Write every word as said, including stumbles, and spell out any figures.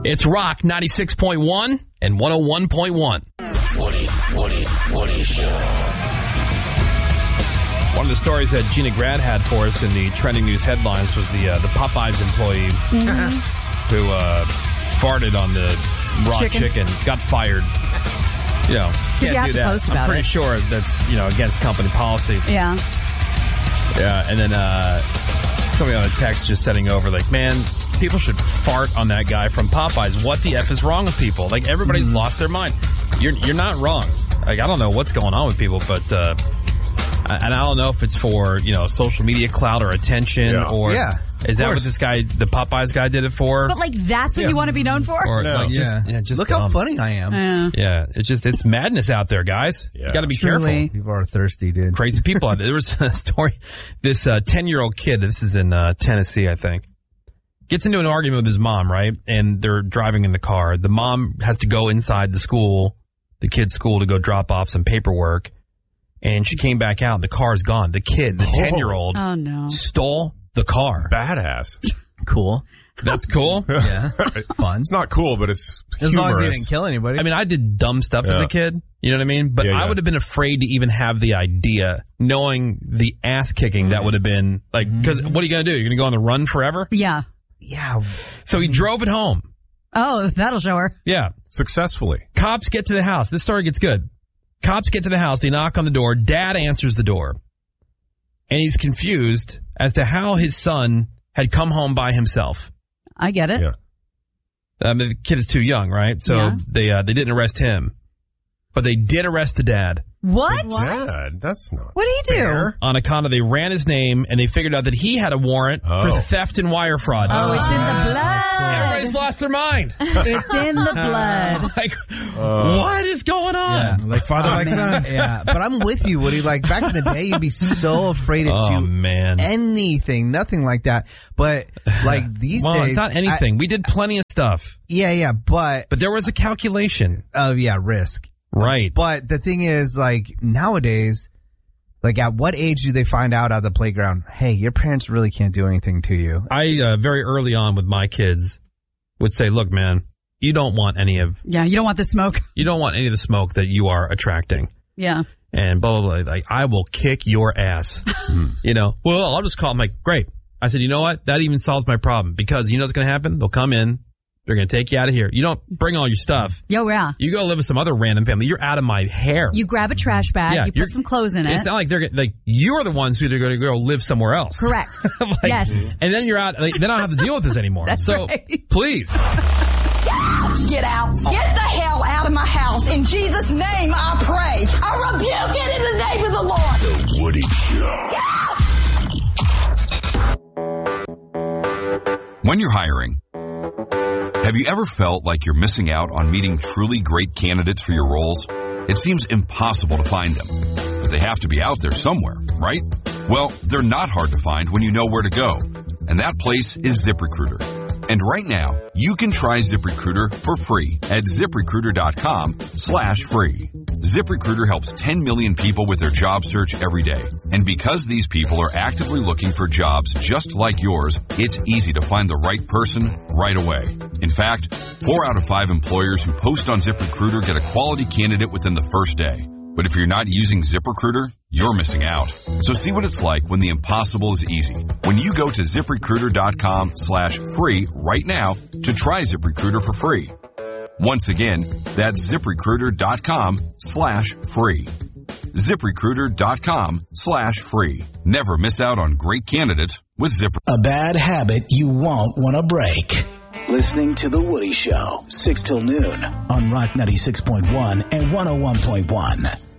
It's Rock ninety-six point one and one oh one point one. Woody, Woody, Woody Show. One of the stories that Gina Grad had for us in the trending news headlines was the uh, the Popeyes employee mm-hmm. who uh, farted on the raw chicken. chicken, got fired. You know, can't you have do to that. post I'm about pretty it. sure that's, you know, against company policy. Yeah. Yeah, and then uh, somebody on a text just setting over like, man, people should fart on that guy from Popeyes. What the F is wrong with people? Like, everybody's mm. lost their mind. You're you're not wrong. Like, I don't know what's going on with people, but uh, and I don't know if it's for, you know, social media clout or attention yeah. or yeah, is that what this guy, the Popeyes guy, did it for? But like, that's what yeah. you want to be known for? Or no. like, yeah. just, yeah, just look dumb. how funny I am. Yeah, yeah it's just it's madness out there, guys. Yeah. You got to be Truly. careful. People are thirsty, dude. Crazy people out there. There was a story. This uh, ten-year-old kid. This is in uh, Tennessee, I think. Gets into an argument with his mom, right? And they're driving in the car. The mom has to go inside the school, the kid's school, to go drop off some paperwork. And she came back out, and the car's gone. The kid, the ten-year-old, oh, no. stole the car. Badass. Cool. That's cool. Yeah. Fun. It's not cool, but it's As humorous. long as he didn't kill anybody. I mean, I did dumb stuff yeah. as a kid. You know what I mean? But yeah, yeah. I would have been afraid to even have the idea, knowing the ass kicking that would have been like, because mm-hmm. what are you going to do? You're going to go on the run forever? Yeah. Yeah. So he drove it home. Oh, that'll show her. Yeah. Successfully. Cops get to the house. This story gets good. Cops get to the house. They knock on the door. Dad answers the door. And he's confused as to how his son had come home by himself. I get it. Yeah. I mean, the kid is too young, right? So Yeah. they uh, they didn't arrest him. But they did arrest the dad. What? Dad, that's not What did he do? fair. On account of they ran his name and they figured out that he had a warrant Oh. for theft and wire fraud. Oh, it's in the blood. Everybody's lost their mind. It's in the blood. Like, what is going on? Yeah, like father, like son. Yeah, but I'm with you, Woody. Like back in the day, you'd be so afraid to Oh, do man. anything, nothing like that. But like these well, days, not anything. I, we did plenty of stuff. yeah, yeah, but But there was a calculation. oh uh, yeah, risk. Right. But the thing is, like nowadays, like at what age do they find out at the playground? Hey, your parents really can't do anything to you. I, uh, very early on with my kids, would say, look, man, you don't want any of, Yeah, you don't want the smoke. you don't want any of the smoke that you are attracting. Yeah. And blah, blah, blah. Like, I will kick your ass. You know, well, I'll just call them like, great. I said, you know what? That even solves my problem because you know what's going to happen? They'll come in. They're going to take you out of here. You don't bring all your stuff. Yo, yeah. You go live with some other random family. You're out of my hair. You grab a trash bag, Yeah, you you're- put some clothes in it. It's not like they're gonna- like you're the ones who are going to go live somewhere else. Correct. Like, Yes. And then you're out. Like, then I don't have to deal with this anymore. That's so right. please. Get out. Get the hell out of my house. In Jesus' name, I pray. I rebuke it in the name of the Lord. The Woody Show. When you're hiring, have you ever felt like you're missing out on meeting truly great candidates for your roles? It seems impossible to find them, but they have to be out there somewhere, right? Well, they're not hard to find when you know where to go, and that place is ZipRecruiter. And right now, you can try ZipRecruiter for free at ZipRecruiter.com slash free. ZipRecruiter helps ten million people with their job search every day. And because these people are actively looking for jobs just like yours, it's easy to find the right person right away. In fact, four out of five employers who post on ZipRecruiter get a quality candidate within the first day. But if you're not using ZipRecruiter, you're missing out. So see what it's like when the impossible is easy. When you go to ZipRecruiter.com slash free right now to try ZipRecruiter for free. Once again, that's ZipRecruiter.com slash free. ZipRecruiter.com slash free. Never miss out on great candidates with ZipRecruiter. A bad habit you won't want to break. Listening to The Woody Show, six till noon on Rock ninety-six point one and one oh one point one.